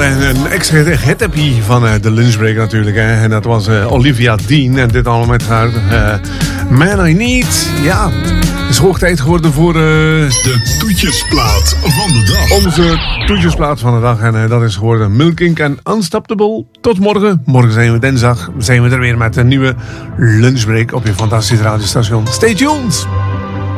een extra hit-happy van de lunchbreak natuurlijk. Hè. En dat was Olivia Dean. En dit allemaal met haar Man I Need. Ja, het is hoog tijd geworden voor... de toetjesplaat van de dag. Onze toetjesplaat van de dag. En dat is geworden Milk Inc. en Unstoppable. Tot morgen. Morgen zijn we dinsdag. Zijn we er weer met een nieuwe lunchbreak op je fantastische radiostation. Stay tuned!